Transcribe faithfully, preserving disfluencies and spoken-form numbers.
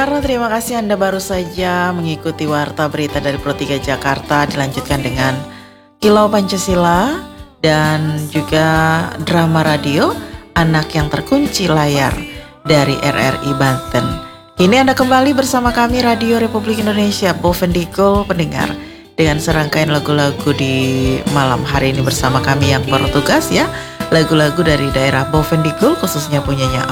pendengar, terima kasih Anda baru saja mengikuti Warta Berita dari Pro tiga Jakarta. Dilanjutkan dengan Kilau Pancasila dan juga drama radio Anak yang Terkunci Layar dari R R I Banten. Kini Anda kembali bersama kami Radio Republik Indonesia Bovendigul pendengar, dengan serangkaian lagu-lagu di malam hari ini bersama kami yang bertugas ya. Lagu-lagu dari daerah Bovendigul khususnya punyanya